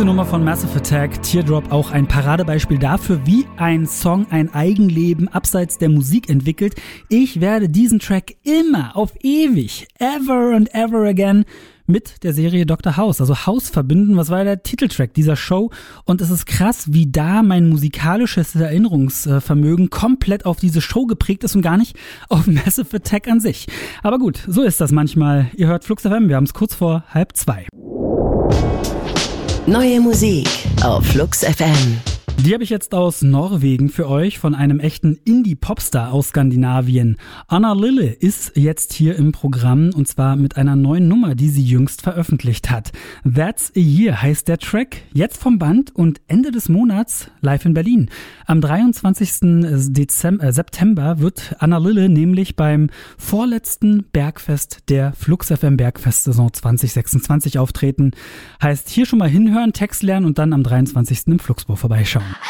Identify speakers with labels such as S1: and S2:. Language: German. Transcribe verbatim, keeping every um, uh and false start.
S1: Diese Nummer von Massive Attack, Teardrop, auch ein Paradebeispiel dafür, wie ein Song ein Eigenleben abseits der Musik entwickelt. Ich werde diesen Track immer auf ewig, ever and ever again, mit der Serie Doktor House, also House verbinden. Was war der Titeltrack dieser Show? Und es ist krass, wie da mein musikalisches Erinnerungsvermögen komplett auf diese Show geprägt ist und gar nicht auf Massive Attack an sich. Aber gut, so ist das manchmal. Ihr hört Flux F M, wir haben es kurz vor halb zwei.
S2: Neue Musik auf Flux F M.
S1: Die habe ich jetzt aus Norwegen für euch, von einem echten Indie-Popstar aus Skandinavien. Anna Lille ist jetzt hier im Programm, und zwar mit einer neuen Nummer, die sie jüngst veröffentlicht hat. That's a Year heißt der Track, jetzt vom Band und Ende des Monats live in Berlin. Am dreiundzwanzigsten Dezember, äh, September wird Anna Lille nämlich beim vorletzten Bergfest der Flux F M Bergfest-Saison zwanzig sechsundzwanzig auftreten. Heißt, hier schon mal hinhören, Text lernen und dann am dreiundzwanzigsten im Fluxbau vorbeischauen.